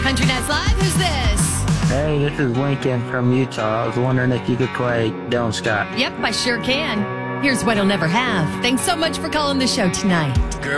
Country Nights Live. Who's this? Hey, this is Lincoln from Utah. I was wondering if you could play Dylan Scott. Yep, I sure can. Here's What He'll Never Have. Thanks so much for calling the show tonight.